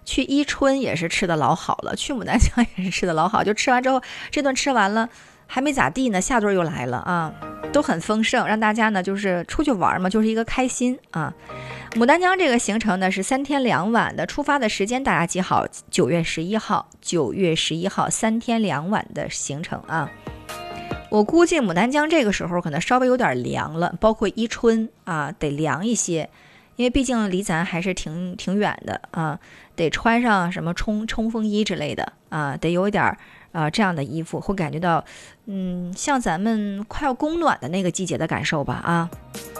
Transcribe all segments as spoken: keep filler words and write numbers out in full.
去伊春也是吃的老好了，去牡丹江也是吃的老好，就吃完之后这顿吃完了还没咋地呢，下顿又来了啊，都很丰盛，让大家呢就是出去玩嘛，就是一个开心啊。牡丹江这个行程呢是三天两晚的，出发的时间大家记好，九月十一号，九月十一号三天两晚的行程啊。我估计牡丹江这个时候可能稍微有点凉了，包括伊春啊得凉一些，因为毕竟离咱还是挺挺远的啊，得穿上什么冲冲锋衣之类的啊，得有一点啊这样的衣服，会感觉到嗯像咱们快要供暖的那个季节的感受吧啊。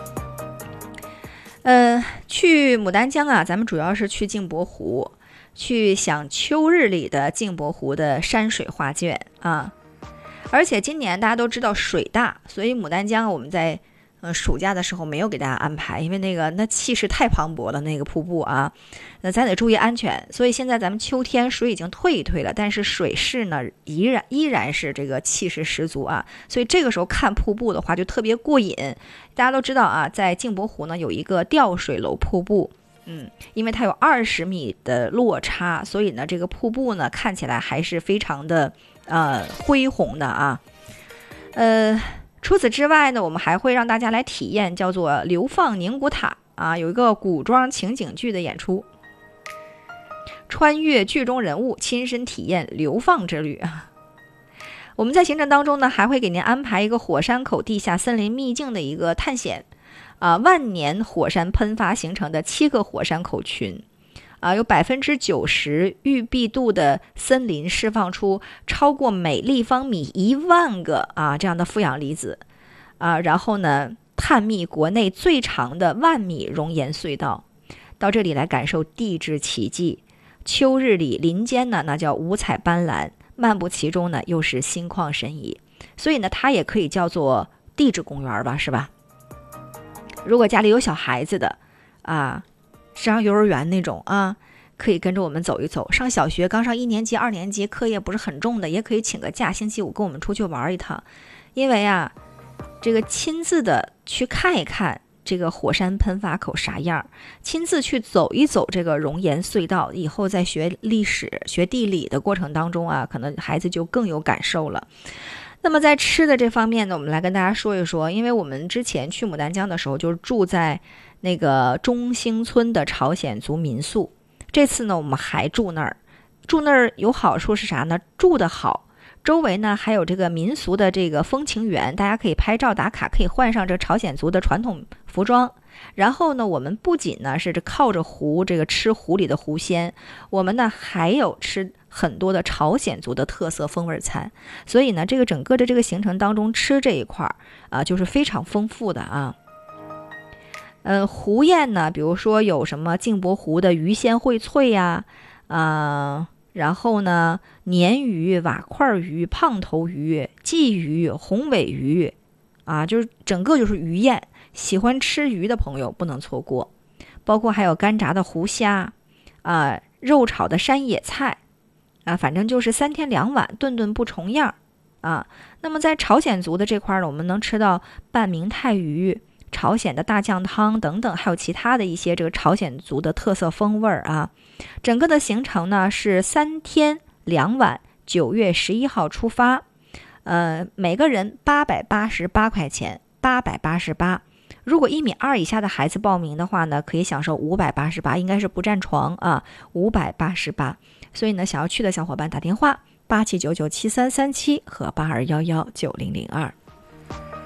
呃，去牡丹江啊，咱们主要是去镜泊湖，去享秋日里的镜泊湖的山水画卷啊。而且今年大家都知道水大，所以牡丹江我们在呃暑假的时候没有给大家安排，因为那个那气势太磅礴了，那个瀑布啊，那咱得注意安全。所以现在咱们秋天水已经退一退了，但是水势呢依然依然是这个气势十足啊。所以这个时候看瀑布的话就特别过瘾。大家都知道啊，在镜泊湖呢有一个吊水楼瀑布。嗯，因为它有二十米的落差，所以呢，这个瀑布呢看起来还是非常的呃恢宏的啊。呃，除此之外呢，我们还会让大家来体验叫做流放宁古塔啊，有一个古装情景剧的演出，穿越剧中人物，亲身体验流放之旅啊。我们在行程当中呢，还会给您安排一个火山口地下森林秘境的一个探险。啊，万年火山喷发形成的七个火山口群，啊，有百分之九十玉璧度的森林释放出超过每立方米一万个啊这样的负氧离子，啊，然后呢，探秘国内最长的万米熔岩隧道，到这里来感受地质奇迹。秋日里林间呢，那叫五彩斑斓，漫步其中呢，又是心旷神怡，所以呢，它也可以叫做地质公园吧，是吧？如果家里有小孩子的啊，上幼儿园那种啊，可以跟着我们走一走。上小学刚上一年级二年级，课业不是很重的，也可以请个假，星期五跟我们出去玩一趟。因为啊，这个亲自的去看一看这个火山喷发口啥样，亲自去走一走这个熔岩隧道，以后在学历史学地理的过程当中啊，可能孩子就更有感受了。那么在吃的这方面呢，我们来跟大家说一说，因为我们之前去牡丹江的时候就是住在那个中兴村的朝鲜族民宿，这次呢我们还住那儿，住那儿有好处是啥呢？住得好，周围呢还有这个民俗的这个风情园，大家可以拍照打卡，可以换上这朝鲜族的传统服装。然后呢，我们不仅呢是这靠着湖这个吃湖里的湖鲜，我们呢还有吃很多的朝鲜族的特色风味餐，所以呢，这个整个的这个行程当中吃这一块儿啊，就是非常丰富的啊。呃，湖宴呢，比如说有什么镜泊湖的鱼鲜荟萃呀，啊，然后呢，鲶鱼、瓦块鱼、胖头鱼、鲫鱼、红尾鱼，啊，就是整个就是鱼宴。喜欢吃鱼的朋友不能错过，包括还有干炸的湖虾，啊，肉炒的山野菜，啊，反正就是三天两晚，顿顿不重样啊。那么在朝鲜族的这块呢，我们能吃到拌明太鱼、朝鲜的大酱汤等等，还有其他的一些这个朝鲜族的特色风味啊。整个的行程呢是三天两晚，九月十一号出发，呃，每个人八百八十八块钱，八百八十八。如果一米二以下的孩子报名的话呢，可以享受五百八十八，应该是不占床啊，五百八十八。所以呢，想要去的小伙伴打电话八七九九七三三七和八二幺幺九零零二。